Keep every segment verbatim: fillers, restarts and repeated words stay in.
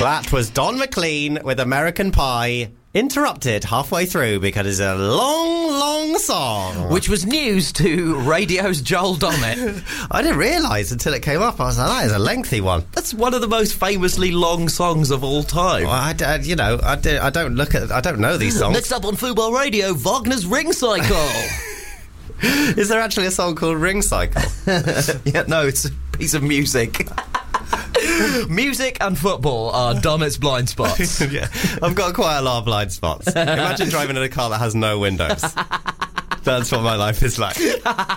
That was Don McLean with American Pie, interrupted halfway through because it's a long, long song. Which was news to radio's Joel Dommett. I didn't realise until it came up. I was like, that is a lengthy one. That's one of the most famously long songs of all time. Well, I, I, you know, I, do, I don't look at, I don't know these songs. Next up on Fubar Radio, Wagner's Ring Cycle. Is there actually a song called Ring Cycle? Yeah, no, it's a piece of music. Music and football are Dommett's blind spots. Yeah, I've got quite a lot of blind spots. Imagine driving in a car that has no windows. That's what my life is like.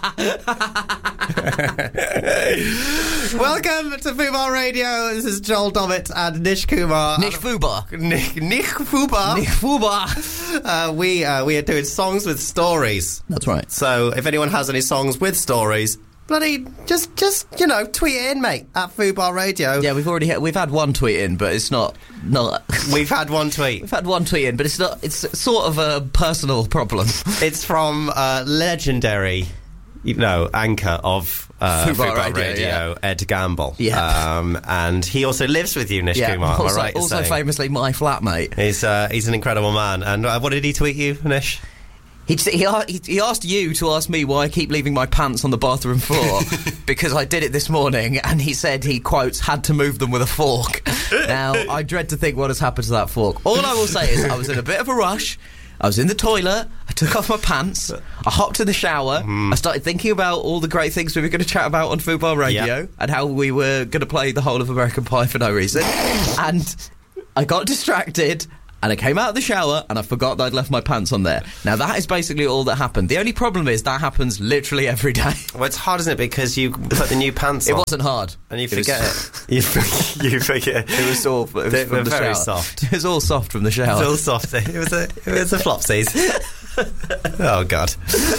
Welcome to Fubar Radio. This is Joel Dommett and Nish Kumar. Nish Fubar. Nick, Nick Fubar. Nick Fubar. Uh, we, uh, we are doing songs with stories. That's right. So if anyone has any songs with stories, bloody, just, just you know, tweet it in, mate, at Fubar Radio. Yeah, we've already had, we've had one tweet in, but it's not not. We've had one tweet. We've had one tweet in, but it's not. It's sort of a personal problem. It's from uh, legendary, you know, anchor of uh, Fubar Fubar Radio, Radio, yeah. Ed Gamble. Yeah. Um, and he also lives with you, Nish Yeah, Kumar. also, Am I right in also saying? famously my flatmate. He's uh, he's an incredible man. And uh, what did he tweet you, Nish? He, he he asked you to ask me why I keep leaving my pants on the bathroom floor because I did it this morning, and he said he, quotes, had to move them with a fork. Now, I dread to think what has happened to that fork. All I will say is I was in a bit of a rush. I was in the toilet, I took off my pants, I hopped in the shower, mm. I started thinking about all the great things we were going to chat about on Fubar Radio, yep. and how we were going to play the whole of American Pie for no reason, and I got distracted, and I came out of the shower, and I forgot that I'd left my pants on there. Now, that is basically all that happened. The only problem is that happens literally every day. Well, it's hard, isn't it, because you put the new pants it on. It wasn't hard. And you it forget was... it. You, forget, you forget. It was all it was they from were the very shower. soft. It was all soft from the shower. It was all soft. It was a, it was a flopsies. Oh, God.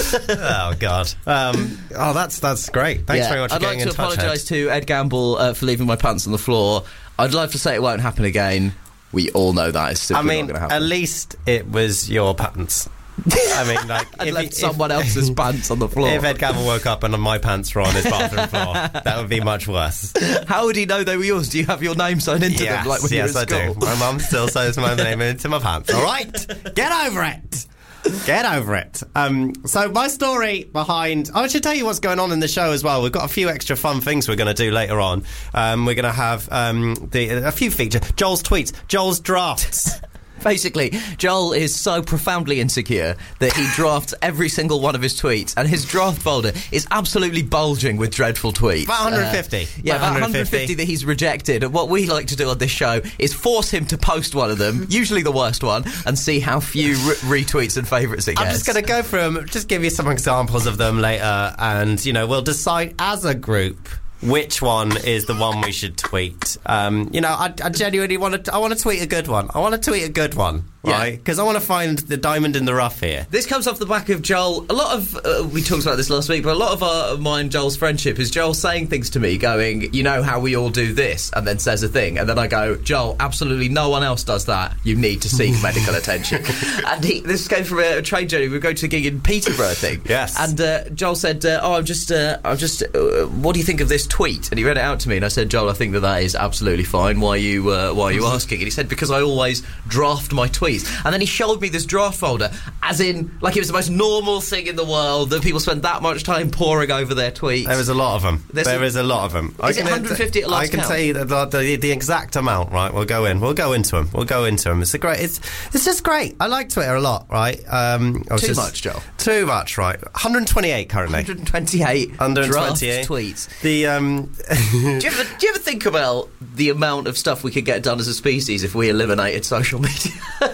Oh, God. Um, oh, that's that's great. Thanks yeah. very much for I'd getting like in to touch, apologise to Ed Gamble uh, for leaving my pants on the floor. I'd love to say it won't happen again. We all know that is simply I mean, not going to happen. at least it was your pants. I mean, like... I'd if left if, someone else's pants on the floor. If Ed Gamble woke up and my pants were on his bathroom floor, that would be much worse. How would he know they were yours? Do you have your name signed into yes, them like when yes, you were in I school? do. My mum still sews my name into my pants. All right? Get over it. Get over it. Um, so my story behind... I should tell you what's going on in the show as well. We've got a few extra fun things we're going to do later on. Um, we're going to have um, the, a few features. Joel's tweets. Joel's drafts. Basically, Joel is so profoundly insecure that he drafts every single one of his tweets, and his draft folder is absolutely bulging with dreadful tweets. About one hundred fifty. Uh, yeah, about one hundred fifty that he's rejected. And what we like to do on this show is force him to post one of them, usually the worst one, and see how few re- retweets and favourites it gets. I'm just going to go through them, just give you some examples of them later, and, you know, we'll decide as a group which one is the one we should tweet. Um, you know, I, I genuinely want to. I want to tweet a good one. I want to tweet a good one, right? Because yeah. I want to find the diamond in the rough here. This comes off the back of Joel. A lot of uh, we talked about this last week, but a lot of our, mine and Joel's friendship is Joel saying things to me, going, "You know how we all do this," and then says a thing, and then I go, "Joel, absolutely no one else does that. You need to seek medical attention." And he, this came from a, a trade journey. We were going to a gig in Peterborough, I think. Yes. And uh, Joel said, uh, "Oh, I'm just, uh, I'm just. Uh, what do you think of this tweet?" And he read it out to me, and I said, "Joel, I think that that is absolutely fine. Why are you, uh, why are you asking?" And he said, "Because I always draft my tweets." And then he showed me this draft folder, as in, like it was the most normal thing in the world that people spend that much time poring over their tweets. There is a lot of them. There's there a, is a lot of them. Is I it one hundred fifty at last I can count? tell you the, the, the exact amount, right? We'll go in. We'll go into them. We'll go into them. It's a great. It's it's just great. I like Twitter a lot, right? Um, I was too just, much, Joel. Too much, right? one hundred twenty-eight currently. one hundred twenty-eight. one hundred draft twenty-eight tweets. The um. do, you ever, do you ever think about the amount of stuff we could get done as a species if we eliminated social media?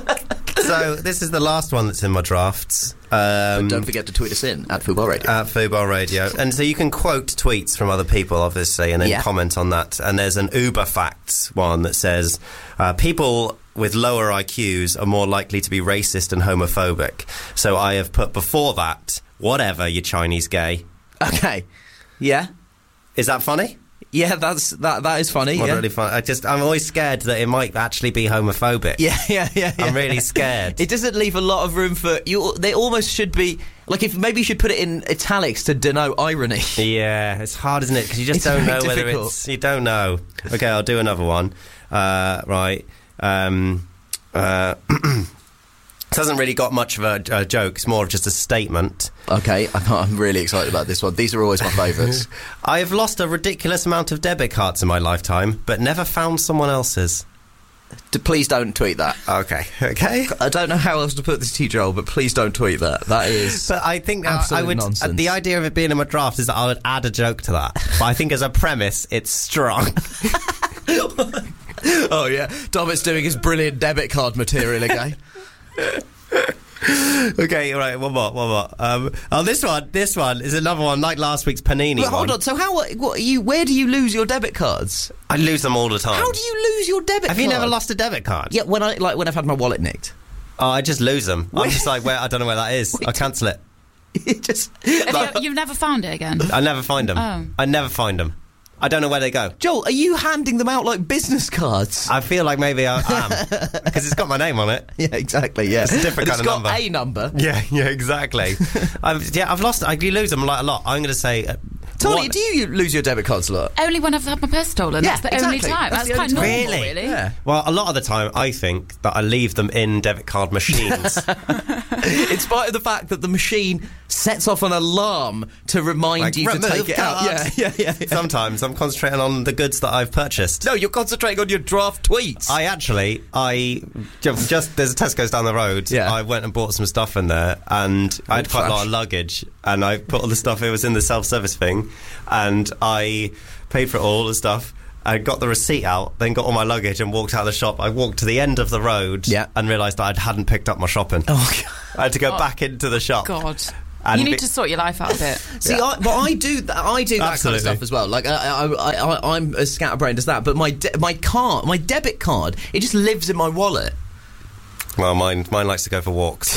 So this is the last one that's in my drafts. Um, but don't forget to tweet us in at Fubar Radio. At Fubar Radio. And so you can quote tweets from other people, obviously, and then yeah. comment on that. And there's an Uber Facts one that says, uh, people with lower I Qs are more likely to be racist and homophobic. So I have put before that, whatever, you Chinese gay. Okay. Yeah. Is that funny? Yeah, that's that. That is funny. Not yeah. really fun. I just, I'm always scared that it might actually be homophobic. Yeah, yeah, yeah. yeah. I'm really scared. It doesn't leave a lot of room for you. They almost should be. Like, if maybe you should put it in italics to denote irony. Yeah, it's hard, isn't it? Because you just It's don't very know whether difficult. it's... You don't know. Okay, I'll do another one. Uh, right. Um, uh, it hasn't really got much of a, a joke. It's more of just a statement. Okay, I'm, I'm really excited about this one. These are always my favourites. I have lost a ridiculous amount of debit cards in my lifetime, but never found someone else's. D- please don't tweet that. Okay, okay. I don't know how else to put this to you, Joel, but please don't tweet that. That is... But I think I, Absolute I would. nonsense. Uh, the idea of it being in my draft is that I would add a joke to that. But I think as a premise, it's strong. Oh, yeah. Domit's doing his brilliant debit card material again. Okay, all right, one more, one more. Um, oh, this one, this one is another one like last week's Panini But hold one. on, so how... What, you? Where do you lose your debit cards? I lose them all the time. How do you lose your debit Have card? you never lost a debit card? Yeah, when I like when I've had my wallet nicked. Oh, I just lose them. I'm just like, where I don't know where that is. I cancel it. It just... Have you, you've never found it again? I never find them. Oh. I never find them. I don't know where they go. Joel, are you handing them out like business cards? I feel like maybe I am because it's got my name on it. Yeah, exactly, yeah. It's a different And kind it's of got number. a number. Yeah, yeah, exactly. I've, yeah, I've lost. I do lose them like a lot. I'm going to say. Uh, Tony, what- do you lose your debit cards a lot? Only when I've had my purse stolen. Yeah, That's the exactly. only time. That's That's, the quite only normal, time. really. Yeah. Well, a lot of the time, I think that I leave them in debit card machines. In spite of the fact that the machine sets off an alarm to remind Like, you to remove take it out. cards. Yeah, yeah, yeah, yeah. Sometimes I'm concentrating on the goods that I've purchased. No, you're concentrating on your draft tweets. I actually, I ju- just there's a Tesco's down the road. Yeah. I went and bought some stuff in there, and I had quite a lot of luggage, and I put all the stuff. It was in the self-service thing, and I paid for it all the stuff. I got the receipt out, then got all my luggage and walked out of the shop. I walked to the end of the road Yeah. and realised that I hadn't picked up my shopping. Oh, God. I had to go Oh, back into the shop. God. And you need be- to sort your life out a bit. See, Yeah. I, but I do that. I do that Absolutely. kind of stuff as well. Like I, I, I, I, I'm as scatterbrained as that. But my de- my card, my debit card, it just lives in my wallet. Well, mine mine likes to go for walks.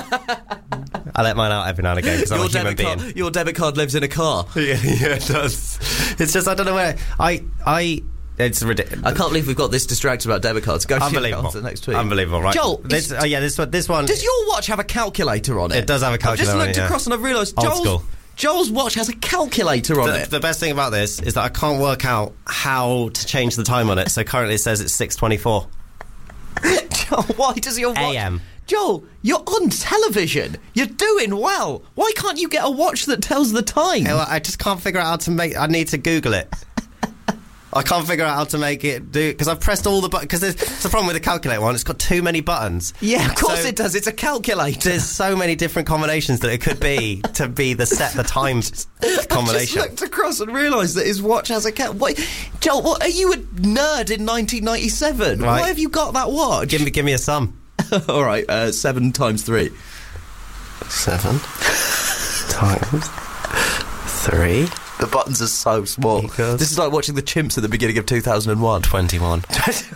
I let mine out every now and again because I'm Your a human debit being. card, your debit card lives in a car. Yeah, yeah, it does. It's just I don't know where I I. It's ridiculous. I can't believe we've got this distracted about debit cards. Go Unbelievable. to the next tweet. Unbelievable, right? Joel, this, is- oh yeah, this one. This one. Does your watch have a calculator on it? It does have a calculator I've on just it, looked yeah. across and I've realised Old Joel's, school. Joel's watch has a calculator on the, it. the best thing about this is that I can't work out how to change the time on it. So currently it says it's six twenty-four Joel, why does your watch... A M. Joel, you're on television. You're doing well. Why can't you get a watch that tells the time? Well, I just can't figure out how to make. I need to Google it. I can't figure out how to make it do because I've pressed all the buttons. Because there's the problem with the calculator one. It's got too many buttons. Yeah, of course So it does. It's a calculator. There's so many different combinations that it could be to be the set the time combination. I just looked across and realised that his watch has a cal... What? Joel, what, are you a nerd in nineteen ninety-seven? Right. Why have you got that watch? Give me, give me a sum. All right, uh, seven times three. Seven times three. The buttons are so small. Equals- This is like watching the Chimps at the beginning of two thousand one. Twenty-one.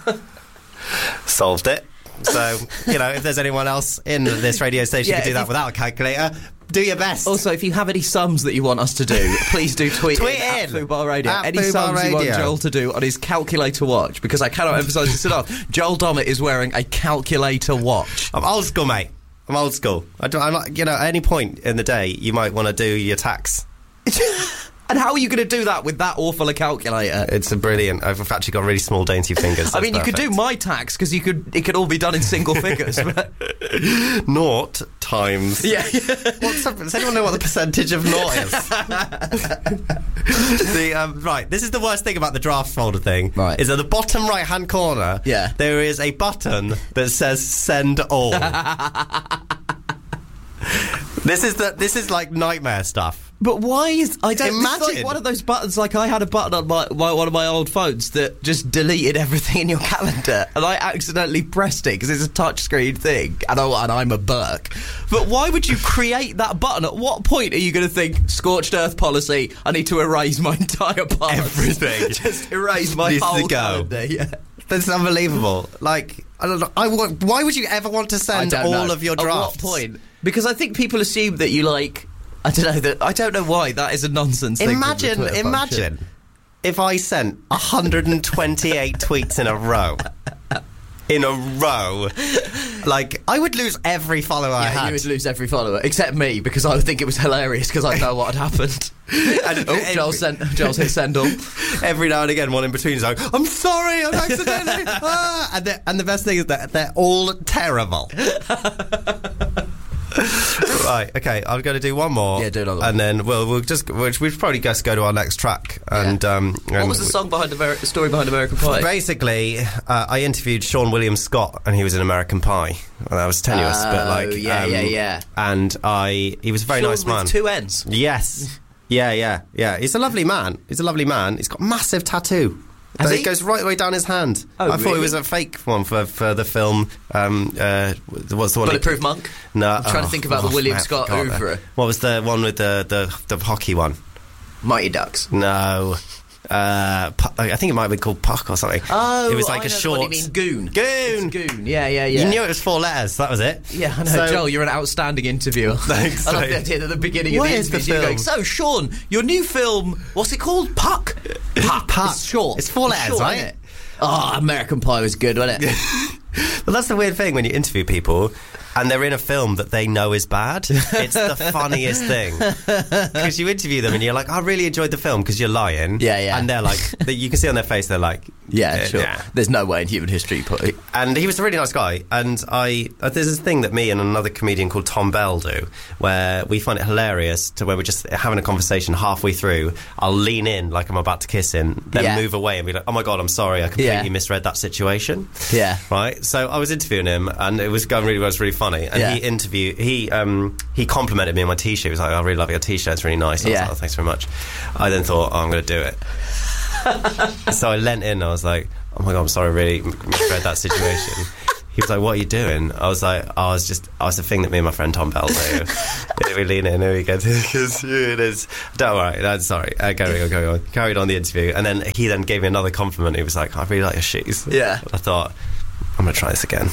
Solved it. So, you know, if there's anyone else in this radio station Yeah, who can do if that you- without a calculator, do your best. Also, if you have any sums that you want us to do, please do tweet, Tweet in at in. Fubar Radio. At any Fubar sums you want Radio. Joel to do on his calculator watch, because I cannot emphasise this enough. Joel Dommett is wearing a calculator watch. I'm old school, mate. I'm old school. I don't, I'm not, you know, at any point in the day, you might want to do your tax. And how are you going to do that with that awful a calculator? It's a brilliant. I've actually got really small, dainty fingers. I mean, you That's could do perfect. my tax because you could. It could all be done in single figures. But Naught times. yeah, yeah. What's up? Does anyone know what the percentage of naught is? the, um, right, this is the worst thing about the draft folder thing. Right. Is at the bottom right-hand corner, Yeah. there is a button that says send all. This is the this is like nightmare stuff. But why is I don't It's Imagine. like one of those buttons? Like I had a button on my, my one of my old phones that just deleted everything in your calendar, and I accidentally pressed it because it's a touchscreen thing, and, I, and I'm a Burke. But why would you create that button? At what point are you going to think scorched earth policy? I need to erase my entire past. Everything. Just erase my Needs to whole go. calendar. Yeah. That's unbelievable. Like, I don't know. I want, why would you ever want to I send don't all know. of your drafts? At what point? Because I think people assume that you like. I don't know that. I don't know why that is a nonsense thing. with the Imagine, Twitter function. imagine if I sent one hundred twenty-eight tweets in a row. in a row. Like, I would lose every follower I Yeah, had. you would lose every follower, except me, because I would think it was hilarious because I know what had happened. And oh, every- Joel, sent, Joel's hit send all. Every now and again, one in between is like, I'm sorry, I'm accidentally. ah! and, the, and the best thing is that they're all terrible. Right, okay, I'm going to do one more. Yeah, do another one. And then we'll, we'll just, we'll, we'll probably just go to our next track. And, Yeah. um, What and was the song behind Ameri- the story behind American Pie? Basically, uh, I interviewed Sean William Scott, and he was in American Pie. Well, that was tenuous, but Oh, like, yeah, um, yeah, yeah. And I, he was a very Sean nice with man. two N's. Yes, yeah, yeah, yeah. He's a lovely man. He's a lovely man. He's got a massive tattoo. Has It he? goes right the way down his hand. Oh, I thought really? it was a fake one for, for the film. Um, uh, what's the one? Bulletproof Monk? No, I'm trying to think about the William I Scott forgot oeuvre. that. What was the one with the, the, the hockey one? Mighty Ducks. No. Uh, Pu- I think it might have been called Puck or something. Oh, it was like I a know short. What you mean, Goon? Goon. Goon. Yeah, yeah, yeah. You knew it was four letters. That was it. Yeah, I know. So- Joel, you're an outstanding interviewer. Thanks, I love mate. the idea that at the beginning of What the is the interview you're going, film? so, Sean, your new film, what's it called? Puck? Puck. Puck. It's short. It's four letters, short, right? isn't it? Oh, American Pie was good, wasn't it? Well, that's the weird thing when you interview people and they're in a film that they know is bad. It's the funniest thing. Because you interview them and you're like, I really enjoyed the film because you're lying. Yeah, yeah. And they're like, they, you can see on their face, they're like, Yeah, "Eh, sure. nah." There's no way in human history you put it. And he was a really nice guy. And I, uh, there's this thing that me and another comedian called Tom Bell do, where we find it hilarious to where we're just having a conversation halfway through. I'll lean in like I'm about to kiss him, then Yeah. move away and be like, oh my God, I'm sorry, I completely Yeah. misread that situation. Yeah. Right. So I was interviewing him, and it was going really well. It was really funny. And Yeah. he interviewed, he um, he complimented me on my t-shirt. He was like, I really love your t-shirt. It's really nice. I was Yeah. like, oh, thanks very much. I then thought, oh, I'm going to do it. So I leant in. And I was like, oh my God, I'm sorry. I really misread that situation. He was like, what are you doing? I was like, I was just, I was the thing that me and my friend Tom Bell do. Yeah, we lean in, here we go. Because it is. Don't worry, no, sorry. Uh, carry on, carry on. Carried on the interview. And then he then gave me another compliment. He was like, I really like your shoes. Yeah. I thought, I'm going to try this again.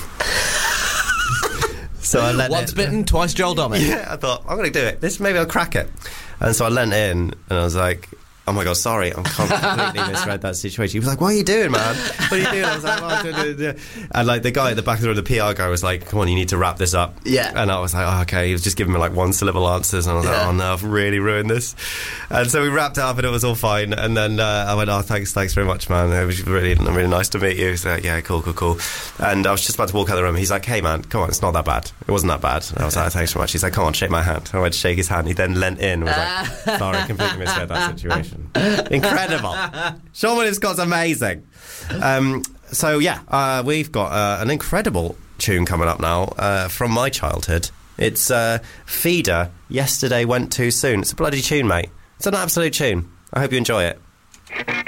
So I leant Once in. bitten, twice Joel Dommett. Yeah, I thought, I'm going to do it. This, maybe I'll crack it. And so I leant in, and I was like, oh my God, sorry, I'm completely misread that situation. He was like, what are you doing, man? What are you doing? I was like, oh, duh, duh, duh. And like the guy at the back of the room, the P R guy was like, come on, you need to wrap this up. Yeah. And I was like, oh, okay. He was just giving me like one syllable answers, and I was Yeah. like, oh no, I've really ruined this. And so we wrapped it up, and it was all fine. And then uh, I went, oh, thanks, thanks very much, man. It was really, really nice to meet you. He was like, yeah, cool, cool, cool. And I was just about to walk out of the room. He's like, hey, man, come on, it's not that bad. It wasn't that bad. And I was like, thanks so much. He's like, come on, shake my hand. I went to shake his hand. He then leant in and was like, sorry, I completely misread that situation. Incredible. Sean William Scott's amazing. Um, so, yeah, uh, we've got uh, an incredible tune coming up now uh, from my childhood. It's uh, Feeder, Yesterday Went Too Soon. It's a bloody tune, mate. It's an absolute tune. I hope you enjoy it.